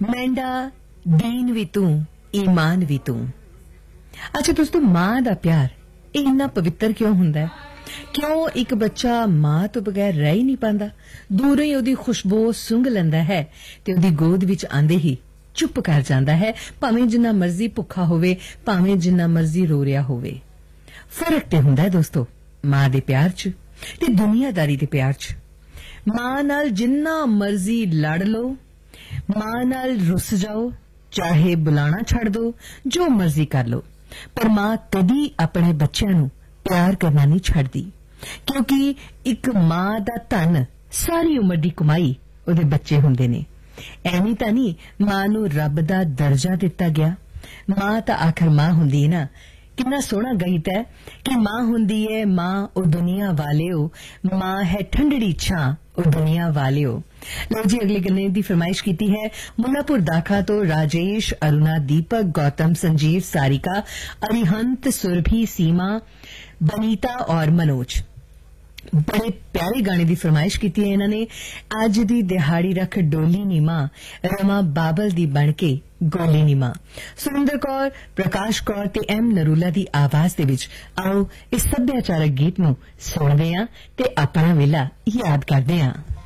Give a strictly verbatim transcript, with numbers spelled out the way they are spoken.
Mandy दीन भी तू ईमान भी तू। अच्छा दोस्तों, मां दा प्यार इन्ना पवित्र क्यों हुंदा है? क्यों एक बच्चा मां तो बगैर रह ही नहीं पांदा? दूरों ही ओदी खुशबू सुंघ लैंदा है ते ओदी गोद विच आंदे ही चुप कर जांदा है, भावें जिन्ना मर्जी भुखा होवे, भावें जिन्ना मर्जी रो रिहा होवे। फर्क ते हुंदा है दोस्तों मां दे प्यार च ते दुनियादारी दे प्यार च। मां नाल जिन्ना मर्जी लड़ लो, मां नाल रुस जाओ, चाहे बुलाना छड़ दो, जो मर्जी कर लो, पर मां कदी अपने बच्चों नूं प्यार करना नहीं छड़दी, क्योंकि एक मां दा धन सारी उम्र दी कमाई ओदे बच्चे हुंदे ने। एवें तां नहीं मां नूं रब दा दर्जा दिता गया। मां तां आखिर मां हुंदी है ना। कितना सोहना गीत है कि मां हुंदी है मां ओ दुनिया वालेओ, मां है ठंडड़ी छां ओ दुनिया वालेओ। लो जी, अगले गन्ने दी फरमाइश कीती है मुन्नापुर दाखा तो राजेश, अरुणा, दीपक, गौतम, संजीव, सारिका, अरिहंत, सुरभि, सीमा, बनीता और मनोज। बड़े प्यारे गाने दी फरमाइश कीती है इन्होंने। अज दी दिहाड़ी रख डोली नी मां, रमा बाबल दी बन के गोली नी मां। सुरिंदर कौर, प्रकाश कौर ते एम नरूला दी आवाज दे विच आओ इस सभ्याचारक गीत नूं सुणदे आं ते अपना वेला याद करदे आं।